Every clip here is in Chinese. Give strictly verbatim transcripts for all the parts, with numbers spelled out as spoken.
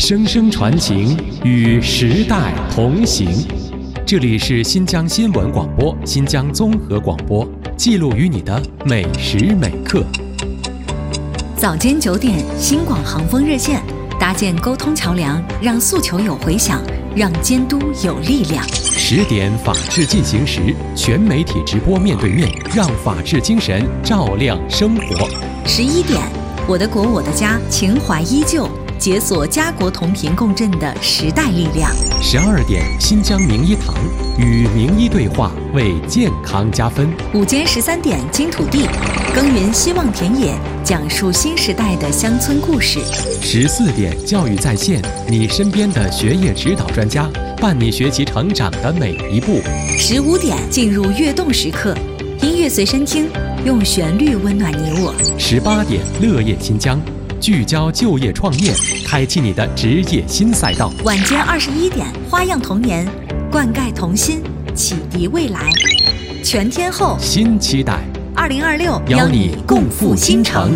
声声传情，与时代同行。这里是新疆新闻广播、新疆综合广播，记录于你的每时每刻。 早间九点，新广航风热线搭建沟通桥梁，让诉求有回响，让监督有力量。 十点，法治进行时，全媒体直播面对面，让法治精神照亮生活。 十一点，我的国我的家，情怀依旧，解锁家国同频共振的时代力量。 十二点，新疆名医堂与名医对话，为健康加分。 午间十三点，金土地耕耘希望田野，讲述新时代的乡村故事。 十四点，教育在线，你身边的学业指导专家，伴你学习成长的每一步。 十五点，进入跃动时刻，音乐随身听，用旋律温暖你我。 十八点，乐业新疆，聚焦就业创业，开启你的职业新赛道。 晚间二十一点，花样童年，灌溉童心，启迪未来。全天候新期待， 二零二六邀你共赴新城。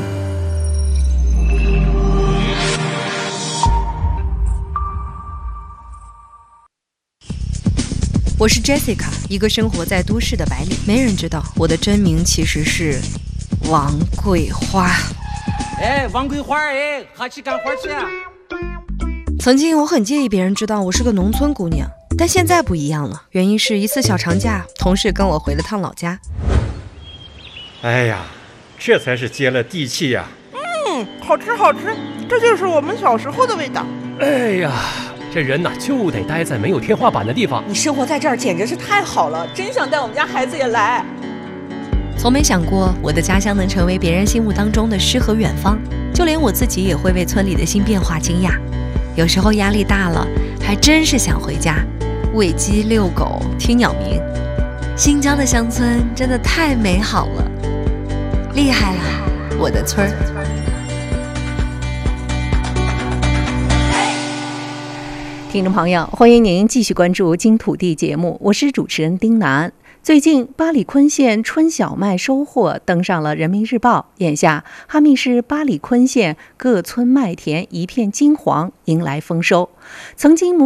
我是 Jessica， 一个生活在都市的白领。没人知道我的真名其实是王桂花。 哎，王桂花，哎，哈去干活去啊！ 曾经我很介意别人知道我是个农村姑娘，但现在不一样了。原因是一次小长假，同事跟我回了趟老家。 哎呀，这才是接了地气呀！ 嗯，好吃好吃，这就是我们小时候的味道。 哎呀，这人呐就得待在没有天花板的地方。 你生活在这儿简直是太好了，真想带我们家孩子也来。 从没想过我的家乡能成为别人心目当中的诗和远方，就连我自己也会为村里的新变化惊讶。有时候压力大了，还真是想回家，喂鸡遛狗听鸟鸣。新疆的乡村真的太美好了，厉害了我的村儿。 听众朋友，欢迎您继续关注金土地节目，我是主持人丁楠。最近八里坤县春小麦收获登上了人民日报，眼下哈密市八里坤县各村麦田一片金黄，迎来丰收。曾经